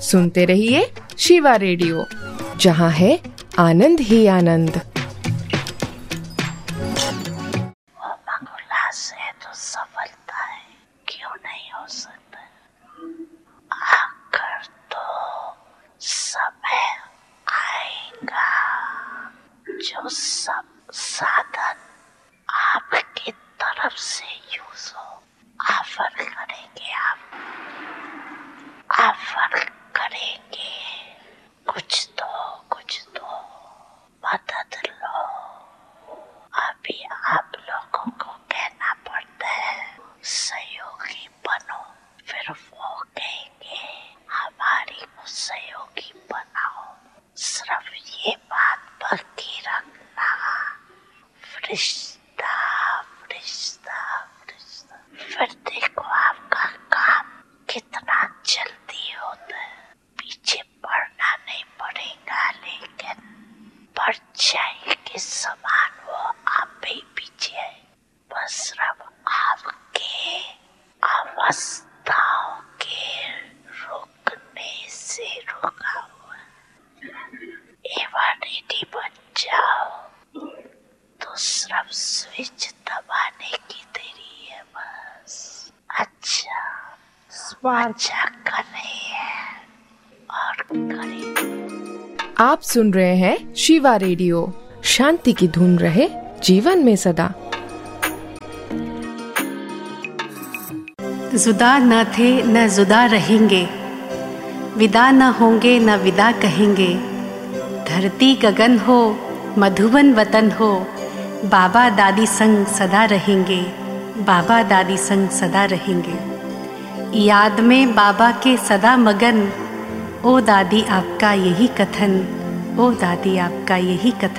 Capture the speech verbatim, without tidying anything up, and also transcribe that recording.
सुनते रहिए शिवा रेडियो, जहाँ है आनंद ही आनंद। उल्लास है तो सफलता है, क्यों नहीं हो सकता? आकर तो समय आएगा जो सब साधन आपकी तरफ से यूज हो। ऑफर करेंगे, आप ऑफर करेंगे, कुछ दो कुछ दो, मदद लो। अभी आप लोगों को कहना पड़ता है सहयोगी बनो, फिर वो कहेंगे हमारी को सहयोगी बनाओ। सिर्फ ये बात बाकी रखना, फरिश्ता फरिश्ता फरिश्ता, फिर देखो आपका काम कितना जल्दी होता है। पीछे पड़ना नहीं पड़ेगा, लेकिन परछाई के समान वो आप भी पीछे है। बस सिर्फ आपके अवस्थाओं के रुकने से रुका हुआ। एवानिटी बन जाओ तो सिर्फ स्विच दबाने की देरी है बस। अच्छा अच्छा करें और करें। आप सुन रहे हैं शिवा रेडियो, शांति की धुन रहे जीवन में सदा। जुदा न थे न जुदा रहेंगे, विदा न होंगे न विदा कहेंगे। धरती गगन हो मधुबन वतन हो, बाबा दादी संग सदा रहेंगे, बाबा दादी संग सदा रहेंगे। याद में बाबा के सदा मगन, ओ दादी आपका यही कथन, ओ दादी आपका यही कथन।